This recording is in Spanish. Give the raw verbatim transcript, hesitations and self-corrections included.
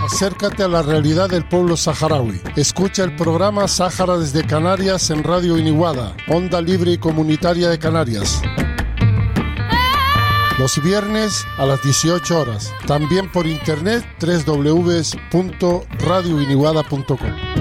Acércate a la realidad del pueblo saharaui. Escucha el programa Sáhara desde Canarias en Radio Iniguada, Onda Libre y Comunitaria de Canarias. Los viernes a las dieciocho horas. También por internet doble u doble u doble u punto radio iniguada punto com.